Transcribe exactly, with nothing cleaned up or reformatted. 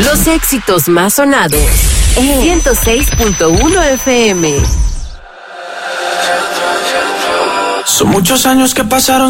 Los éxitos más sonados en ciento seis punto uno F M. Son muchos años que pasaron